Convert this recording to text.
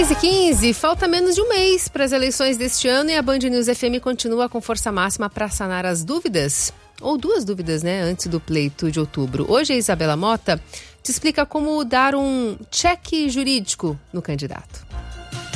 6h15, falta menos de um mês para as eleições deste ano e a Band News FM continua com força máxima para sanar as dúvidas, ou duas dúvidas, né, antes do pleito de outubro. Hoje a Isabela Mota te explica como dar um cheque jurídico no candidato.